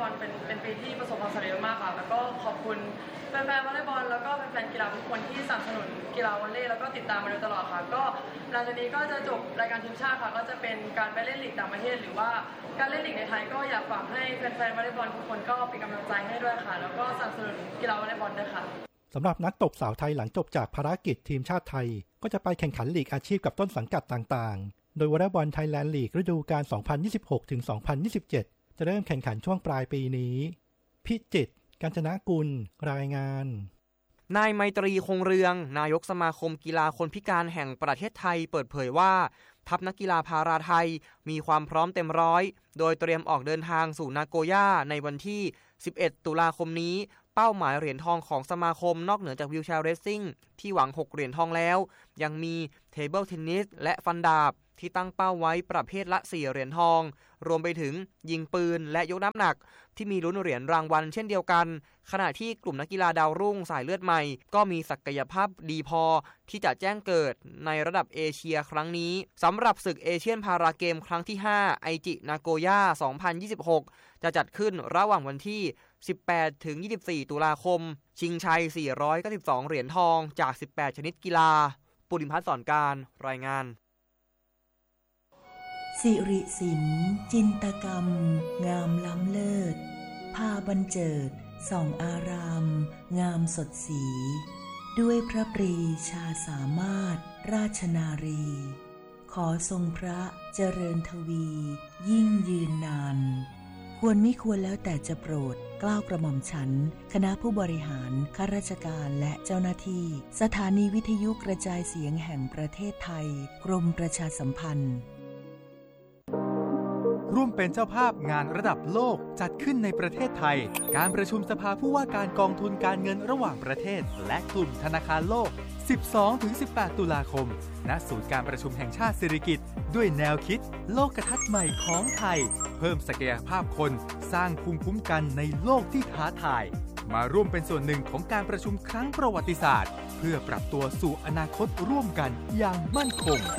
ลเป็นเป็นปีที่ประสบความสำเร็จมากค่ะแล้วก็ขอบคุณแฟนๆวอลเลย์บอลแล้วก็แฟนๆกีฬาทุกคนที่สนับสนุนกีฬาวอลเลย์แล้วก็ติดตามมาโดยตลอดค่ะก็หลังจากนี้ก็จะจบรายการทีมชาติค่ะก็จะเป็นการไปเล่นลีกต่างประเทศหรือว่าการเล่นลีกในไทยก็อยากฝากให้แฟนๆวอลเลย์บอลทุกคนก็เป็นกำลังใจให้ด้วยค่ะแล้วก็สนับสนุนกีฬาวอลเลย์บอลด้วยค่ะสำหรับนักตบสาวไทยหลังจบจากภารกิจทีมชาติไทยก็จะไปแข่งขันลีกอาชีพกับต้นสังกัดต่างๆโดยวอลเลย์บอลไทยแลนด์ลีกฤดูกาล สองพันยี่สิบหกถึงสองพันยี่สิบเจ็ด จะเริ่มแข่งขันช่วงปลายปีนี้พิจิตร กาญจนกุล รายงานนายไมตรีคงเรืองนายกสมาคมกีฬาคนพิการแห่งประเทศไทยเปิดเผยว่าทัพนักกีฬาพาราไทยมีความพร้อมเต็มร้อยโดยเตรียมออกเดินทางสู่นาโกย่าในวันที่สิบเอ็ดตุลาคมนี้เป้าหมายเหรียญทองของสมาคมนอกเหนือจากวิวแชร์เรซซิ่งที่หวังหกเหรียญทองแล้วยังมีเทเบิลเทนนิสและฟันดาบที่ตั้งเป้าไว้ประเภทละสี่เหรียญทองรวมไปถึงยิงปืนและยกน้ำหนักที่มีลุ้นเหรียญรางวัลเช่นเดียวกันขณะที่กลุ่มนักกีฬาดาวรุ่งสายเลือดใหม่ก็มีศักยภาพดีพอที่จะแจ้งเกิดในระดับเอเชียครั้งนี้สำหรับศึกเอเชียนพาราเกมครั้งที่ห้าไอจินาโกย่าสองพันยี่สิบหกจะจัดขึ้นระหว่างวันที่สิบแปดถึงยี่สิบสี่ตุลาคมชิงชัยสี่ร้อยเก้าสิบสองเหรียญทองจากสิบแปดชนิดกีฬาปุริพัฒน์สอนการรายงานสิริศิลป์จินตกรรมงามล้ำเลิศพาบรรเจิดส่องอารามงามสดสีด้วยพระปรีชาสามารถราชนารีขอทรงพระเจริญทวียิ่งยืนนานควรมิควรแล้วแต่จะโปรดเกล้ากระหม่อมฉันคณะผู้บริหารข้าราชการและเจ้าหน้าที่สถานีวิทยุกระจายเสียงแห่งประเทศไทยกรมประชาสัมพันธ์ร่วมเป็นเจ้าภาพงานระดับโลกจัดขึ้นในประเทศไทยการประชุมสภาผู้ว่าการกองทุนการเงินระหว่างประเทศและกลุ่มธนาคารโลก สิบสองถึงสิบแปด ตุลาคมณศูนย์การประชุมแห่งชาติสิริกิติ์ด้วยแนวคิดโลกทัศน์ใหม่ของไทยเพิ่มศักยภาพคนสร้างภูมิคุ้มกันในโลกที่ท้าทายมาร่วมเป็นส่วนหนึ่งของการประชุมครั้งประวัติศาสตร์เพื่อปรับตัวสู่อนาคตร่วมกันอย่างมั่นคง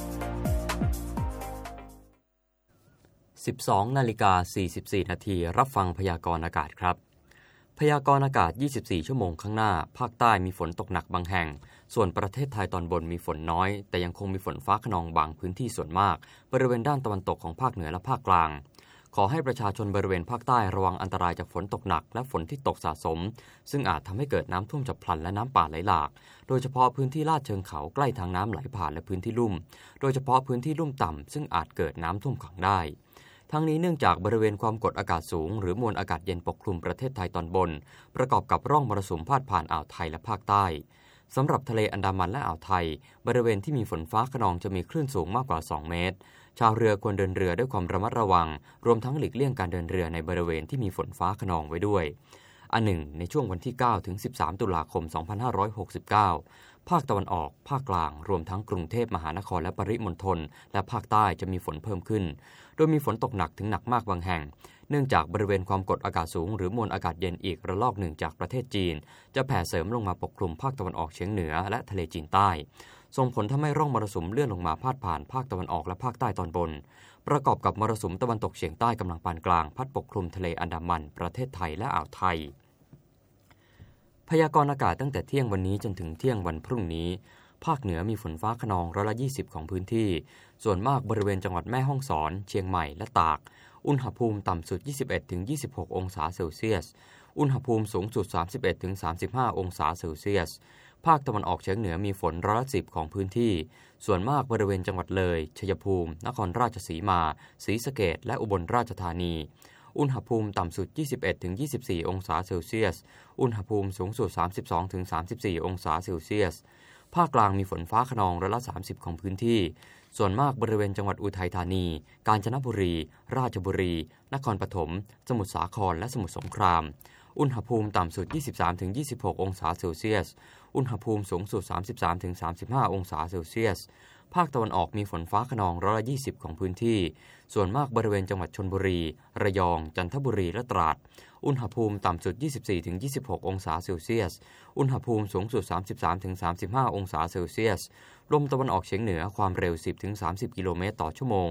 สิบสองนาฬิกาสี่สิบสี่นาทีรับฟังพยากรณ์อากาศครับพยากรณ์อากาศยี่สิบสี่ชั่วโมงข้างหน้าภาคใต้มีฝนตกหนักบางแห่งส่วนประเทศไทยตอนบนมีฝนน้อยแต่ยังคงมีฝนฟ้าคะนองบางพื้นที่ส่วนมากบริเวณด้านตะวันตกของภาคเหนือและภาคกลางขอให้ประชาชนบริเวณภาคใต้ระวังอันตรายจากฝนตกหนักและฝนที่ตกสะสมซึ่งอาจทำให้เกิดน้ำท่วมฉับพลันและน้ำป่าไหลหลากโดยเฉพาะพื้นที่ลาดเชิงเขาใกล้ทางน้ำไหลผ่านและพื้นที่ลุ่มโดยเฉพาะพื้นที่ลุ่มต่ำซึ่งอาจเกิดน้ำท่วมขังได้ทั้งนี้เนื่องจากบริเวณความกดอากาศสูงหรือมวลอากาศเย็นปกคลุมประเทศไทยตอนบนประกอบกับร่องมรสุมพาดผ่านอ่าวไทยและภาคใต้สำหรับทะเลอันดามันและอ่าวไทยบริเวณที่มีฝนฟ้าคะนองจะมีคลื่นสูงมากกว่าสองเมตรชาวเรือควรเดินเรือด้วยความระมัดระวังรวมทั้งหลีกเลี่ยงการเดินเรือในบริเวณที่มีฝนฟ้าคะนองไว้ด้วยอันหนึ่งในช่วงวันที่เก้าถึงสิบสามตุลาคมสองพันห้าร้อยหกสิบเก้าภาคตะวันออกภาคกลางรวมทั้งกรุงเทพมหานครและปริมณฑลและภาคใต้จะมีฝนเพิ่มขึ้นโดยมีฝนตกหนักถึงหนักมากบางแห่งเนื่องจากบริเวณความกดอากาศสูงหรือมวลอากาศเย็นอีกระลอกหนึ่งจากประเทศจีนจะแผ่เสริมลงมาปกคลุมภาคตะวันออกเฉียงเหนือและทะเลจีนใต้ส่งผลทำให้ร่องมรสุมเลื่อนลงมาพาดผ่านภาคตะวันออกและภาคใต้ตอนบนประกอบกับมรสุมตะวันตกเฉียงใต้กำลังปานกลางพัดปกคลุมทะเลอันดามันประเทศไทยและอ่าวไทยพยากรณ์อากาศตั้งแต่เที่ยงวันนี้จนถึงเที่ยงวันพรุ่งนี้ภาคเหนือมีฝนฟ้าคะนองร้อยละยี่สิบของพื้นที่ส่วนมากบริเวณจังหวัดแม่ฮ่องสอนเชียงใหม่และตากอุณหภูมิต่ำสุด ยี่สิบเอ็ดถึงยี่สิบหก องศาเซลเซียสอุณหภูมิสูงสุด สามสิบเอ็ดถึงสามสิบห้า องศาเซลเซียสภาคตะวันออกเฉียงเหนือมีฝนร้อยละสิบของพื้นที่ส่วนมากบริเวณจังหวัดเลยชัยภูมินครราชสีมาศรีสะเกษและอุบลราชธานีอุณหภูมิต่ำสุด ยี่สิบเอ็ดถึงยี่สิบสี่ องศาเซลเซียสอุณหภูมิสูงสุด สามสิบสองถึงสามสิบสี่ องศาเซลเซียสภาคกลางมีฝนฟ้าคะนองร้อยละสามสิบของพื้นที่ส่วนมากบริเวณจังหวัดอุทัยธานีกาญจนบุรีราชบุรีนครปฐมสมุทรสาครและสมุทรสงครามอุณหภูมิต่ำสุด ยี่สิบสามถึงยี่สิบหก องศาเซลเซียสอุณหภูมิสูงสุด สามสิบสามถึงสามสิบห้า องศาเซลเซียสภาคตะวันออกมีฝนฟ้าคะนองร้อยละยี่สิบของพื้นที่ส่วนมากบริเวณจังหวัดชลบุรีระยองจันทบุรีและตราดอุณหภูมิต่ำสุด ยี่สิบสี่ถึงยี่สิบหก องศาเซลเซียสอุณหภูมิสูงสุด สามสิบสามถึงสามสิบห้า องศาเซลเซียสลมตะวันออกเฉียงเหนือความเร็ว สิบถึงสามสิบ กิโลเมตรต่อชั่วโมง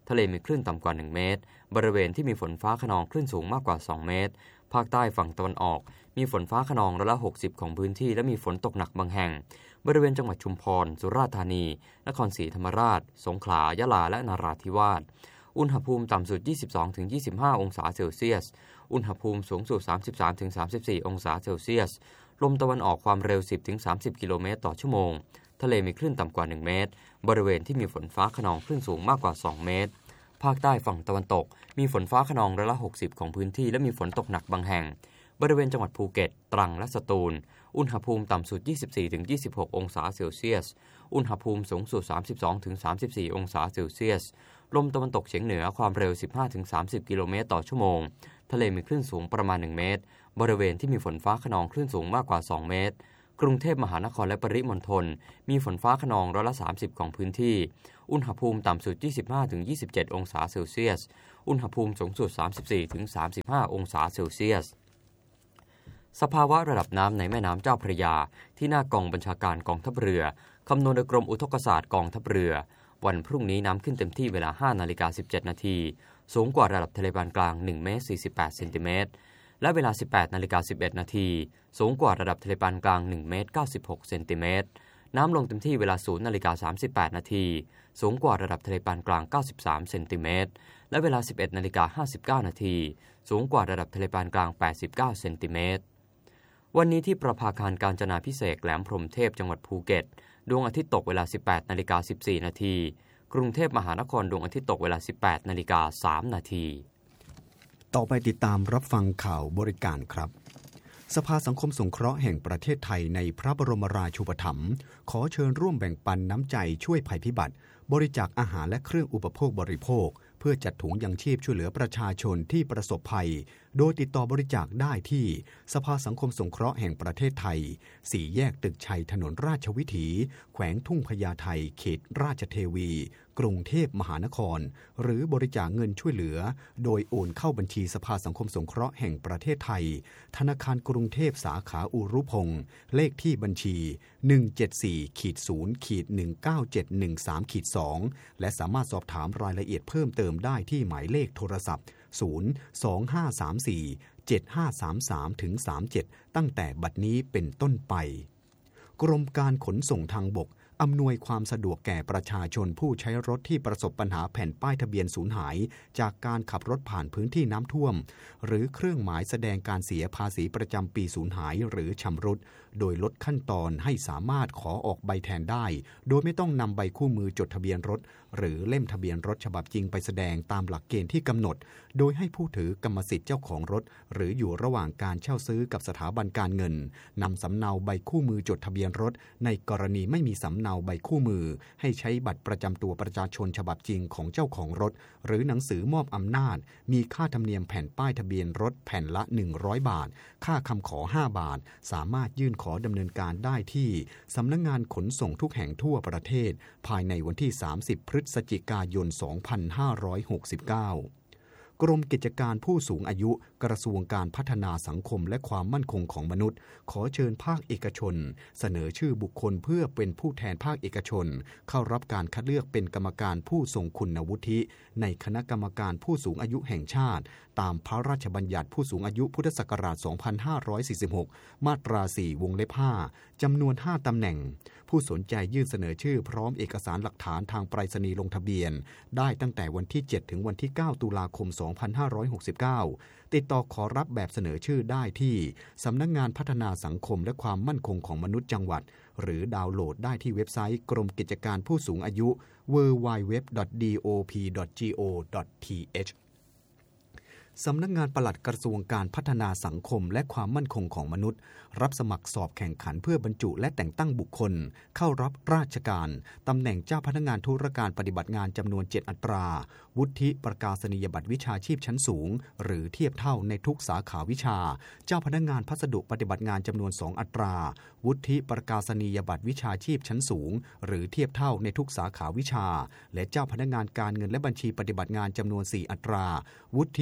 ทะเลมีคลื่นต่ำกว่าหนึ่งเมตรบริเวณที่มีฝนฟ้าคะนองคลื่นสูงมากกว่าสองเมตรภาคใต้ฝั่งตะวันออกมีฝนฟ้าคะนองร้อยละหกสิบของพื้นที่และมีฝนตกหนักบางแห่งบริเวณจังหวัดชุมพรสุราษฎร์ธานีนครศรีธรรมราชสงขลายะลาและนราธิวาสอุณหภูมิต่ำสุด ยี่สิบสองถึงยี่สิบห้า องศาเซลเซียสอุณหภูมิสูงสุด สามสิบสามถึงสามสิบสี่ องศาเซลเซียสลมตะวันออกความเร็ว สิบถึงสามสิบ กิโลเมตรต่อชั่วโมงทะเลมีคลื่นต่ำกว่าหนึ่งเมตรบริเวณที่มีฝนฟ้าคะนองคลื่นสูงมากกว่าสองเมตรภาคใต้ฝั่งตะวันตกมีฝนฟ้าคะนองร้อยละหกสิบของพื้นที่และมีฝนตกหนักบางแห่งบริเวณจังหวัดภูเก็ตตรังและสตูลอุณหภูมิต่ำสุด ยี่สิบสี่ถึงยี่สิบหก องศาเซลเซียสอุณหภูมิสูงสุด สามสิบสองถึงสามสิบสี่ องศาเซลเซียสลมตะวันตกเฉียงเหนือความเร็ว สิบห้าถึงสามสิบ กิโลเมตรต่อชั่วโมงทะเลมีคลื่นสูงประมาณหนึ่งเมตรบริเวณที่มีฝนฟ้าคะนองคลื่นสูงมากกว่าสองเมตรกรุงเทพมหานครและปริมณฑลมีฝนฟ้าคะนองร้อยละสามสิบของพื้นที่อุณหภูมิต่ำสุด ยี่สิบห้าถึงยี่สิบเจ็ด องศาเซลเซียสอุณหภูมิสูงสุด สามสิบสี่ถึงสามสิบห้า องศาเซลเซียสสภาวะระดับน้ำในแม่น้ำเจ้าพระยาที่หน้ากองบัญชาการกองทัพเรือคำนวณโดยกรมอุทกศาสตร์กองทัพเรือวันพรุ่งนี้น้ำขึ้นเต็มที่เวลา ห้านาฬิกาสิบเจ็ดนาทีสูงกว่าระดับทะเลปานกลางหนึ่งเมตรสี่สิบแปดเซนติเมตรและเวลา สิบแปดนาฬิกาสิบเอ็ดนาทีสูงกว่าระดับทะเลปานกลางหนึ่งเมตรเก้าสิบหกเซนติเมตรน้ำลงเต็มที่เวลา ศูนย์นาฬิกาสามสิบแปดนาทีสูงกว่าระดับทะเลปานกลางเก้าสิบสามเซนติเมตรและเวลา สิบเอ็ดนาฬิกาห้าสิบเก้านาทีสูงกว่าระดับทะเลปานกลางแปดสิบเก้าเซนติเมตรวันนี้ที่ประภาคารกาญจนาภิเษกแหลมพรหมเทพจังหวัดภูเก็ตดวงอาทิตย์ตกเวลา สิบแปดนาฬิกาสิบสี่นาทีกรุงเทพมหานครดวงอาทิตย์ตกเวลา สิบแปดนาฬิกาสามนาทีต่อไปติดตามรับฟังข่าวบริการครับสภาสังคมสงเคราะห์แห่งประเทศไทยในพระบรมราชูปถัมภ์ขอเชิญร่วมแบ่งปันน้ำใจช่วยภัยพิบัติบริจาคอาหารและเครื่องอุปโภคบริโภคเพื่อจัดถุงยังชีพช่วยเหลือประชาชนที่ประสบภัยโดยติดต่อบริจาคได้ที่สภาสังคมสงเคราะห์แห่งประเทศไทยสี่แยกตึกชัยถนนราชวิถีแขวงทุ่งพญาไทเขตราชเทวีกรุงเทพมหานครหรือบริจาคเงินช่วยเหลือโดยโอนเข้าบัญชีสภาสังคมสงเคราะห์แห่งประเทศไทยธนาคารกรุงเทพสาขาอุรุพงศ์เลขที่บัญชี หนึ่ง เจ็ด สี่ ศูนย์ หนึ่ง เก้า เจ็ด หนึ่ง สาม สอง และสามารถสอบถามรายละเอียดเพิ่มเติมได้ที่หมายเลขโทรศัพท์ศูนย์ สอง ห้า สาม สี่ เจ็ด ห้า สาม สาม สาม เจ็ดตั้งแต่บัดนี้เป็นต้นไปกรมการขนส่งทางบกอำนวยความสะดวกแก่ประชาชนผู้ใช้รถที่ประสบปัญหาแผ่นป้ายทะเบียนสูญหายจากการขับรถผ่านพื้นที่น้ำท่วมหรือเครื่องหมายแสดงการเสียภาษีประจำปีสูญหายหรือชำรุดโดยลดขั้นตอนให้สามารถขอออกใบแทนได้โดยไม่ต้องนำใบคู่มือจดทะเบียนรถหรือเล่มทะเบียนรถฉบับจริงไปแสดงตามหลักเกณฑ์ที่กำหนดโดยให้ผู้ถือกรรมสิทธิ์เจ้าของรถหรืออยู่ระหว่างการเช่าซื้อกับสถาบันการเงินนำสำเนาใบคู่มือจดทะเบียนรถในกรณีไม่มีสำเนาใบคู่มือให้ใช้บัตรประจำตัวประชาชนฉบับจริงของเจ้าของรถหรือหนังสือมอบอำนาจมีค่าธรรมเนียมแผ่นป้ายทะเบียนรถแผ่นละหนึ่งร้อยบาทค่าคำขอห้าบาทสามารถยื่นขอดำเนินการได้ที่สำนักงานขนส่งทุกแห่งทั่วประเทศภายในวันที่สามสิบพฤศจิกายนสองพันห้าร้อยหกสิบเก้ากรมกิจการผู้สูงอายุกระทรวงการพัฒนาสังคมและความมั่นคงของมนุษย์ขอเชิญภาคเอกชนเสนอชื่อบุคคลเพื่อเป็นผู้แทนภาคเอกชนเข้ารับการคัดเลือกเป็นกรรมการผู้ทรงคุณวุฒิในคณะกรรมการผู้สูงอายุแห่งชาติตามพระราชบัญญัติผู้สูงอายุพุทธศักราชสองพันห้าร้อยสี่สิบหกมาตราสี่วงเล็บห้าจำนวนห้าตำแหน่งผู้สนใจยื่นเสนอชื่อพร้อมเอกสารหลักฐานทางไปรษณีย์ลงทะเบียนได้ตั้งแต่วันที่เจ็ดถึงวันที่เก้าตุลาคมสองพันห้าร้อยหกสิบเก้าติดต่อขอรับแบบเสนอชื่อได้ที่สำนักงานพัฒนาสังคมและความมั่นคงของมนุษย์จังหวัดหรือดาวน์โหลดได้ที่เว็บไซต์กรมกิจการผู้สูงอายุ ดับเบิลยู ดับเบิลยู ดับเบิลยู ดอท ดี โอ พี ดอท จี โอ ดอท ที เอชสำนักงานปลัดกระทรวงการพัฒนาสังคมและความมั่นคงของมนุษย์รับสมัครสอบแข่งขันเพื่อบรรจุและแต่งตั้งบุคคลเข้ารับราชการตำแหน่งเจ้าพนักงานธุรการปฏิบัติงานจำนวนเจ็ดอัตราวุฒิประกาศนียบัตรวิชาชีพชั้นสูงหรือเทียบเท่าในทุกสาขาวิชาเจ้าพนักงานพัสดุปฏิบัติงานจำนวนสองอัตราวุฒิประกาศนียบัตรวิชาชีพชั้นสูงหรือเทียบเท่าในทุกสาขาวิชาและเจ้าพนักงานการเงินและบัญชีปฏิบัติงานจำนวนสี่อัตราวุฒิประกา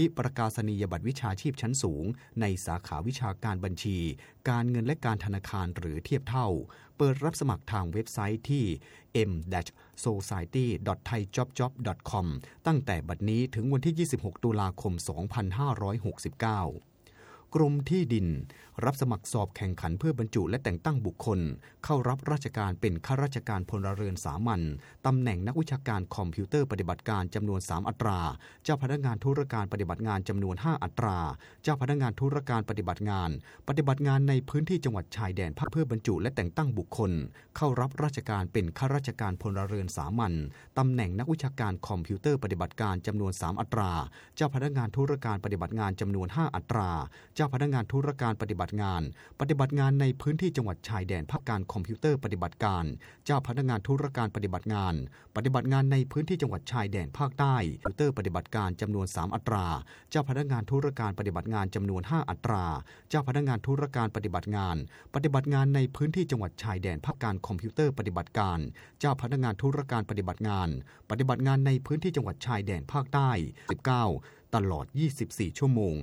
ษณียบัตรวิชาชีพชั้นสูงในสาขาวิชาการบัญชีการเงินและการธนาคารหรือเทียบเท่าเปิดรับสมัครทางเว็บไซต์ที่ เอ็ม โซไซตี้ ดอท ไทยจ็อบจ็อบ ดอท คอม ตั้งแต่บัดนี้ถึงวันที่ ยี่สิบหก ตุลาคม สองพันห้าร้อยหกสิบเก้ากรมที่ดินรับสมัครสอบแข่งขันเพื่อบรรจุและแต่งตั้งบุคคลเข้ารับราชการเป็นข้าราชการพลเรือนสามัญตำแหน่งนักวิชาการคอมพิวเตอร์ปฏิบัติการจำนวนสามอัตราเจ้าพนักงานธุรการปฏิบัติงานจำนวนห้าอัตราเจ้าพนักงานธุรการปฏิบัติงานปฏิบัติงานในพื้นที่จังหวัดชายแดนภาคเพื่อบรรจุและแต่งตั้งบุคคลเข้ารับราชการเป็นข้าราชการพลเรือนสามัญตำแหน่งนักวิชาการคอมพิวเตอร์ปฏิบัติการจำนวนสามอัตราเจ้าพนักงานธุรการปฏิบัติงานจำนวนห้าอัตราเจ้าพนักงานธุรการปฏิบัติงานปฏิบัติงานในพื้นที่จังหวัดชายแดนภาคการคอมพิวเตอร์ปฏิบัติการเจ้าพนักงานธุรการปฏิบัติงานปฏิบัติงานในพื้นที่จังหวัดชายแดนภาคใต้คอมพิวเตอร์ปฏิบัติการจำนวนสามอัตราเจ้าพนักงานธุรการปฏิบัติงานจำนวนห้าอัตราเจ้าพนักงานธุรการปฏิบัติงานปฏิบัติงานในพื้นที่จังหวัดชายแดนภาคการคอมพิวเตอร์ปฏิบัติการเจ้าพนักงานธุรการปฏิบัติงานปฏิบัติงานในพื้นที่จังหวัดชายแดนภาคใต้สิบเก้าตลอดยี่สิบสี่ชั่วโมง